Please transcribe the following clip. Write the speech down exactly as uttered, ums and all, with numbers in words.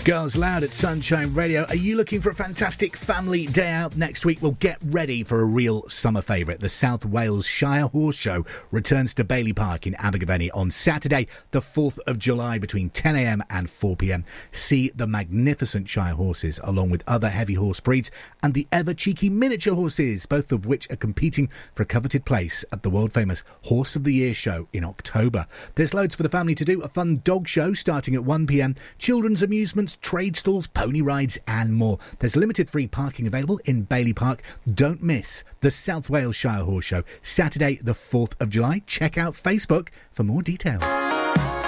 Girls Loud at Sunshine Radio. Are you looking for a fantastic family day out next week? Well, get ready for a real summer favourite. The South Wales Shire Horse Show returns to Bailey Park in Abergavenny on Saturday, the fourth of July, between ten a.m. and four p.m. See the magnificent Shire horses, along with other heavy horse breeds, and the ever-cheeky miniature horses, both of which are competing for a coveted place at the world-famous Horse of the Year show in October. There's loads for the family to do. A fun dog show starting at one p.m, children's amusements, trade stalls, pony rides and more. There's limited free parking available in Bailey Park. Don't miss the South Wales Shire Horse Show, Saturday the fourth of July. Check out Facebook for more details.